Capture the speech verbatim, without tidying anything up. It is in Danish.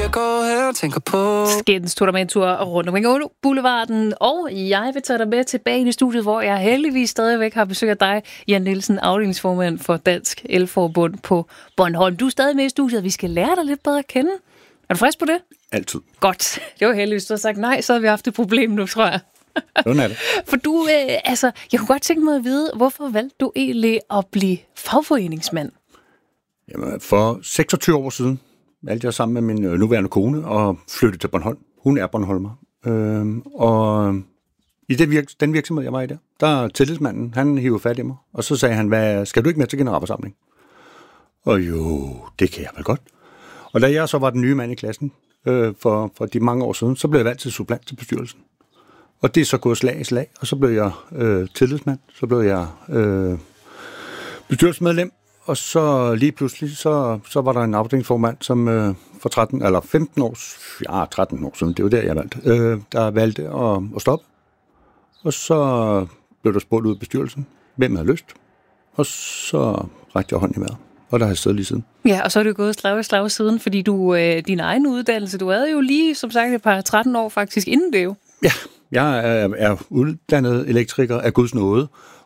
jeg går her og tænker på. Skændens tog dig med en tur rundt omkring Boulevarden, og jeg vil tage dig med tilbage i studiet, hvor jeg heldigvis stadigvæk har besøg af dig, Jan Nielsen, afdelingsformand for Dansk Elforbund på Bornholm. Du er stadig med i studiet, og vi skal lære dig lidt bedre at kende. Er du frisk på det? Altid. Godt. Det var heldigvis, du har sagt nej, så har vi haft et problem nu, tror jeg. Sådan er det. For du, øh, altså, jeg kunne godt tænke mig at vide, hvorfor valgte du egentlig at blive fagforeningsmand? Jamen, for seksogtyve år siden valgte jeg sammen med min nuværende kone at flytte til Bornholm. Hun er bornholmer. Øhm, og i den, virks- den virksomhed, jeg var i der, der tillidsmanden, han hivede fat i mig. Og så sagde han, hvad, skal du ikke med til generalforsamling? Og jo, det kan jeg vel godt. Og da jeg så var den nye mand i klassen øh, for, for de mange år siden, så blev jeg valgt til supplant til bestyrelsen. Og det er så gået slag i slag, og så blev jeg øh, tillidsmand, så blev jeg øh, bestyrelsesmedlem, og så lige pludselig, så, så var der en afdelingsformand, som øh, for tretten eller femten år, ja, tretten år siden, det var der, jeg valgte, øh, der valgte at, at stoppe. Og så blev der spurgt ud af bestyrelsen, hvem havde lyst, og så rakte jeg hånden i vejret, og der har jeg siddet lige siden. Ja, og så er det jo gået slag i slag siden, fordi du, øh, din egen uddannelse, du havde jo lige, som sagt, et par tretten år faktisk inden det jo. Ja, jeg er, er uddannet elektriker af Guds nåde,